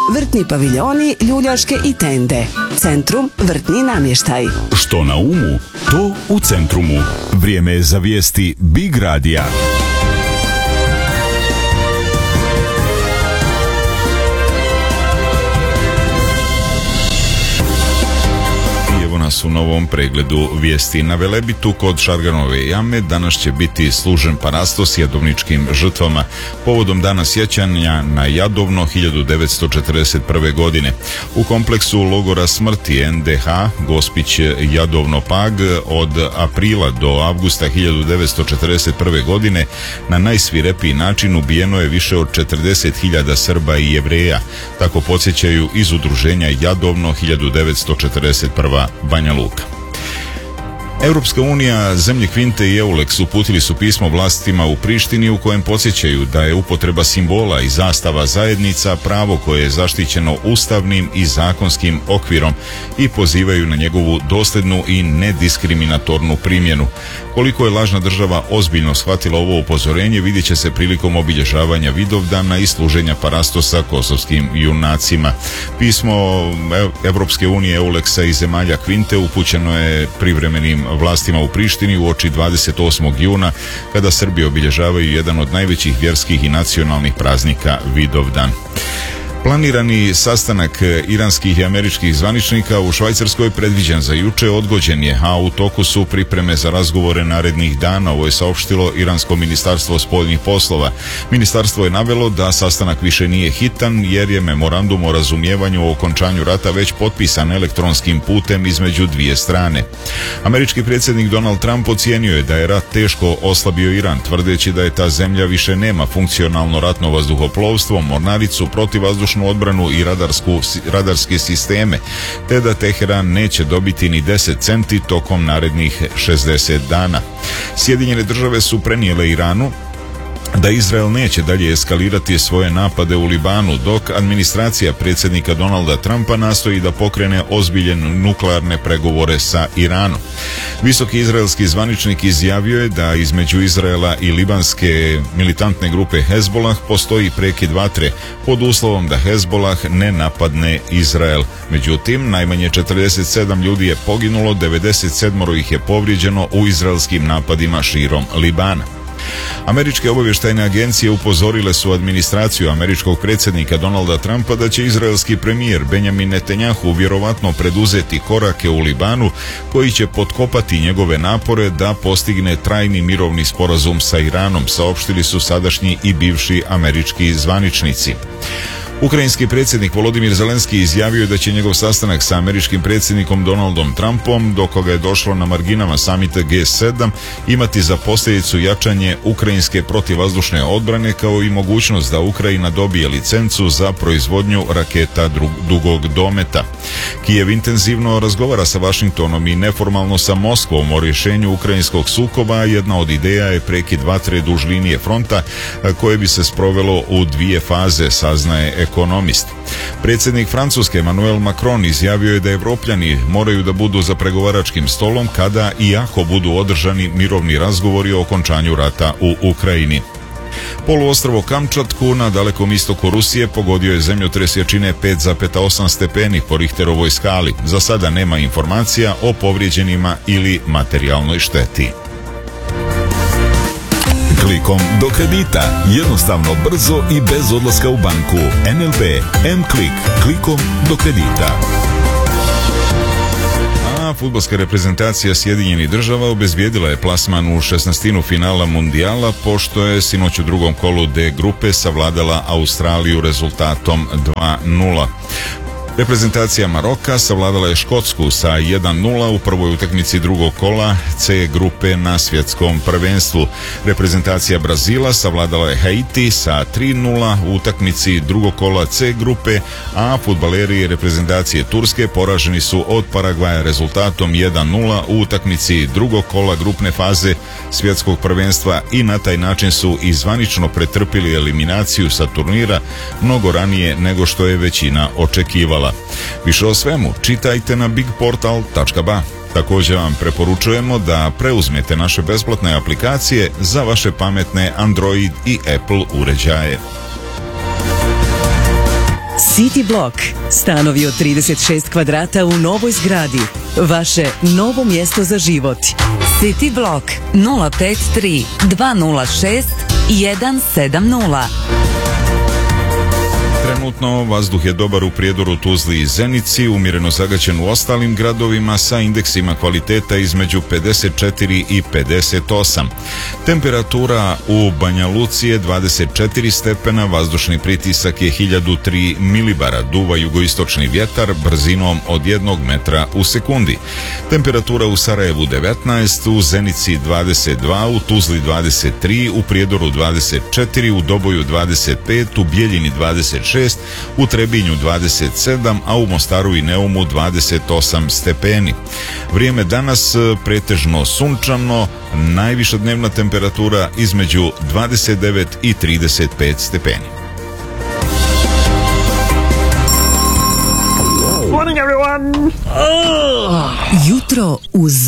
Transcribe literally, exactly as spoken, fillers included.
Vrtni paviljoni, ljuljaške i tende. Centrum vrtni namještaj. Što na umu, to u Centrumu. Vrijeme je za vijesti Big Radija. Nas u novom pregledu vijesti. Na Velebitu kod Šarganove jame danas će biti služen parastos jadovničkim žrtvama povodom dana sjećanja na Jadovno hiljadu devetsto četrdeset prve. godine. U kompleksu logora smrti en de ha Gospić Jadovno Pag od aprila do avgusta hiljadu devetsto četrdeset prve. godine na najsvirepiji način ubijeno je više od četrdeset hiljada Srba i Jevreja. Tako podsjećaju iz udruženja Jadovno hiljadu devetsto četrdeset prva. Banja Luka. Europska unija, zemlje Kvinte i Eulex uputili su pismo vlastima u Prištini u kojem podsjećaju da je upotreba simbola i zastava zajednica pravo koje je zaštićeno ustavnim i zakonskim okvirom i pozivaju na njegovu dosljednu i nediskriminatornu primjenu. Koliko je lažna država ozbiljno shvatila ovo upozorenje vidjet će se prilikom obilježavanja Vidovdana i služenja parastosa kosovskim junacima. Pismo Europske unije, Eulexa i zemalja Kvinte upućeno je privremenim vlastima u Prištini uoči dvadeset osmog juna kada Srbi obilježavaju jedan od najvećih vjerskih i nacionalnih praznika Vidovdan. Planirani sastanak iranskih i američkih zvaničnika u Švajcarskoj predviđen za juče odgođen je, a u toku su pripreme za razgovore narednih dana, ovo je saopštilo Iransko ministarstvo spoljnih poslova. Ministarstvo je navelo da sastanak više nije hitan jer je memorandum o razumijevanju o okončanju rata već potpisan elektronskim putem između dvije strane. Američki predsjednik Donald Trump ocijenio je da je rat teško oslabio Iran, tvrdeći da je ta zemlja više nema funkcionalno ratno vazduhoplovstvo, mornaricu, protivvazdušnu odbranu i radarsku, radarske sisteme, te da Teheran neće dobiti ni deset centi tokom narednih šezdeset dana. Sjedinjene države su prenijele Iranu da Izrael neće dalje eskalirati svoje napade u Libanu, dok administracija predsjednika Donalda Trumpa nastoji da pokrene ozbiljne nuklearne pregovore sa Iranom. Visoki izraelski zvaničnik izjavio je da između Izraela i libanske militantne grupe Hezbolah postoji prekid vatre pod uslovom da Hezbolah ne napadne Izrael. Međutim, najmanje četrdeset sedam ljudi je poginulo, devedeset sedam ih je povrijeđeno u izraelskim napadima širom Libana. Američke obavještajne agencije upozorile su administraciju američkog predsjednika Donalda Trumpa da će izraelski premijer Benjamin Netanjahu vjerovatno preduzeti korake u Libanu koji će potkopati njegove napore da postigne trajni mirovni sporazum sa Iranom, saopštili su sadašnji i bivši američki zvaničnici. Ukrajinski predsjednik Volodimir Zelenski izjavio je da će njegov sastanak sa američkim predsjednikom Donaldom Trumpom, do koga je došlo na marginama samita G sedam, imati za posljedicu jačanje ukrajinske protivvazdušne odbrane kao i mogućnost da Ukrajina dobije licencu za proizvodnju raketa dugog dometa. Kijev intenzivno razgovara sa Washingtonom i neformalno sa Moskvom o rješenju ukrajinskog sukoba. Jedna od ideja je prekid vatre duž linije fronta koje bi se sprovelo u dvije faze, saznaje Ekonomist. Predsjednik Francuske Emmanuel Macron izjavio je da Evropljani moraju da budu za pregovaračkim stolom kada i ako budu održani mirovni razgovori o okončanju rata u Ukrajini. Poluostrvo Kamčatku na dalekom istoku Rusije pogodio je zemljotres jačine pet zarez osam stepeni po Richterovoj skali. Za sada nema informacija o povrijeđenima ili materijalnoj šteti. Klikom do kredita. Jednostavno, brzo i bez odlaska u banku. en el be M-Klik. Klikom do kredita. A fudbalska reprezentacija Sjedinjenih država obezbijedila je plasman u šesnaestinu finala mundijala pošto je sinoć u drugom kolu D grupe savladala Australiju rezultatom dva nula. Reprezentacija Maroka savladala je Škotsku sa jedan nula u prvoj utakmici drugog kola C grupe na svjetskom prvenstvu. Reprezentacija Brazila savladala je Haiti sa tri nula u utakmici drugog kola C grupe, a fudbaleri reprezentacije Turske poraženi su od Paragvaja rezultatom jedan nula u utakmici drugog kola grupne faze svjetskog prvenstva i na taj način su i zvanično pretrpili eliminaciju sa turnira mnogo ranije nego što je većina očekivala. Više o svemu čitajte na big portal tačka ba. Također vam preporučujemo da preuzmete naše besplatne aplikacije za vaše pametne Android i Apple uređaje. City Block. Stanovi od trideset šest kvadrata u novoj zgradi. Vaše novo mjesto za život. City Block nula pet tri dva nula šest jedan sedam nula. Trenutno vazduh je dobar u Prijedoru, Tuzli i Zenici, umjereno zagađen u ostalim gradovima sa indeksima kvaliteta između pedeset četiri i pedeset osam. Temperatura u Banja Luci je dvadeset četiri stepena, vazdušni pritisak je hiljadu tri milibara, duva jugoistočni vjetar brzinom od jednog metra u sekundi. Temperatura u Sarajevu devetnaest, u Zenici dvadeset dva, u Tuzli dvadeset tri, u Prijedoru dvadeset četiri, u Doboju dvadeset pet, u Bijeljini dvadeset šest, u Trebinju dvadeset sedam, a u Mostaru i Neumu dvadeset osam stepeni. Vrijeme danas pretežno sunčano, najviša dnevna temperatura između dvadeset devet i trideset pet stepeni. Morning everyone! Jutro uz